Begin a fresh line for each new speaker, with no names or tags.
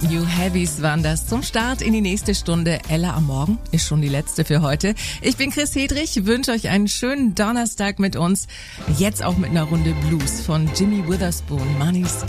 New Heavies waren das zum Start in die nächste Stunde. Ella am Morgen ist schon die letzte für heute. Ich bin Chris Hedrich, wünsche euch einen schönen Donnerstag mit uns. Jetzt auch mit einer Runde Blues von Jimmy Witherspoon, Money Skin.